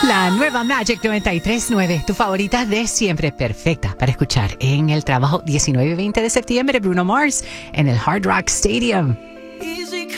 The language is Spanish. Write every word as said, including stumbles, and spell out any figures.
La nueva Magic noventa y tres punto nueve, tu favorita de siempre, perfecta para escuchar en el trabajo diecinueve y veinte de septiembre, Bruno Mars en el Hard Rock Stadium.